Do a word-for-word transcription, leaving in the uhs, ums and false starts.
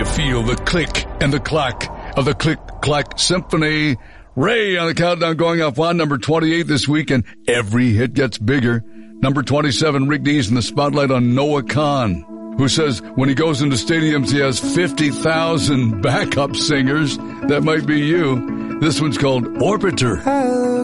feel the click and the clack of the Click-Clack Symphony. Ray on the countdown going off on number twenty-eight this week, and every hit gets bigger. Number twenty-seven, Rick Dees in the spotlight on Noah Kahan, who says when he goes into stadiums he has fifty thousand backup singers. That might be you. This one's called Orbiter.